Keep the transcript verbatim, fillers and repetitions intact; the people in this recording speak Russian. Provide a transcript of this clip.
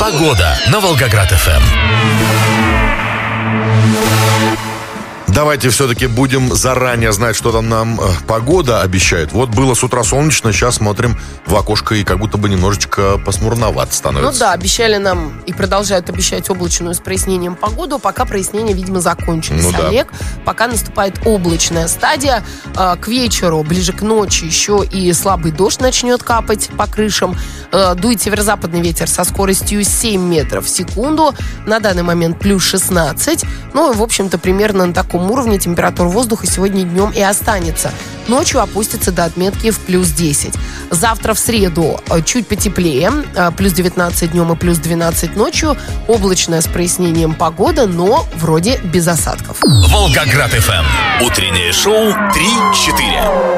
Погода на Волгоград-ФМ. Давайте все-таки будем заранее знать, что там нам э, погода обещает. Вот было с утра солнечно, сейчас смотрим в окошко и как будто бы немножечко посмурновато становится. Ну да, обещали нам и продолжают обещать облачную с прояснением погоду, пока прояснения, видимо, закончились, Ну да. Олег. Пока наступает облачная стадия. Э, К вечеру, ближе к ночи, еще и слабый дождь начнет капать по крышам. Э, Дует северо-западный ветер со скоростью семь метров в секунду. На данный момент плюс шестнадцать. Ну и, в общем-то, примерно на таком уровне температура воздуха сегодня днем и останется. Ночью опустится до отметки в плюс десять. Завтра в среду э, чуть потеплее, э, плюс девятнадцать днем и плюс двенадцать ночью. Облачная с прояснением погода, но вроде без осадков. Волгоград-ФМ. Утреннее шоу три четыре.